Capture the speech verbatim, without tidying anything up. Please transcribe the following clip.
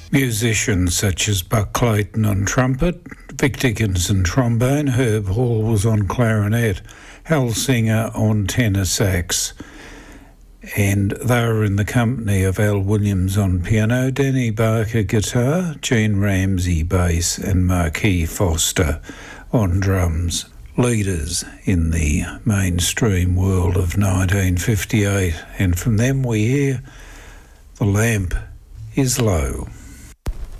Musicians such as Buck Clayton on trumpet, Vic Dickinson trombone, Herb Hall was on clarinet, Hal Singer on tenor sax, and they were in the company of Al Williams on piano, Danny Barker guitar, Gene Ramsey bass, and Marquis Foster on drums. Leaders in the mainstream world of nineteen fifty-eight, and from them we hear The Lamp is Low.